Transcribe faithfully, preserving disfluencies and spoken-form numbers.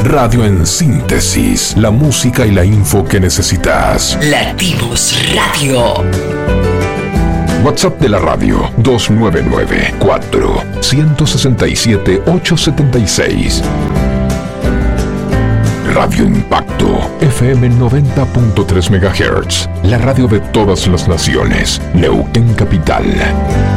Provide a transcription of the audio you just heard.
Radio en síntesis, la música y la info que necesitas. Latidos Radio. WhatsApp de la radio dos nueve nueve, cuatro seis siete, ocho siete seis. Radio Impacto, F M noventa punto tres megahertz, la radio de todas las naciones, Neuquén Capital.